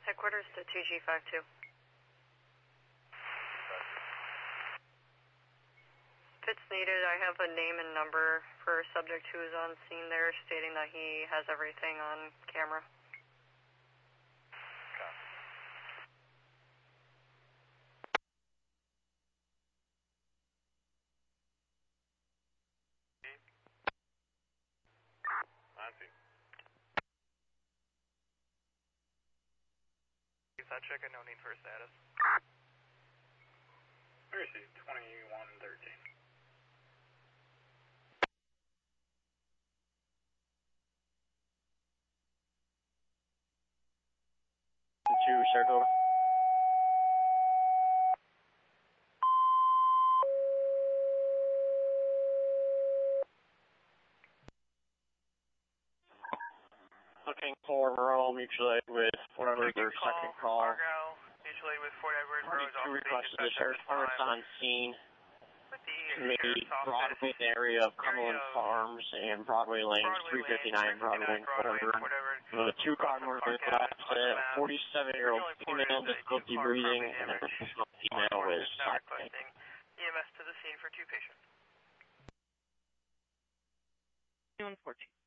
Headquarters to TG52. If it's needed, I have a name and number for a subject who is on scene there stating that he has everything on camera. That check and no need for a status. Where is he? 2113. Two, circle. Looking for rural mutual aid with whatever their second call. Argyle, mutual aid with Fort Edward Road. Two requests to the sheriff's department on scene. Maybe Broadway area of Cumberland Farms and Broadway Lane, 359 Broadway, whatever. Two car more than left. 47-year-old female, difficulty breathing, and an additional female with side pain. EMS to the scene for 2 patients. 114.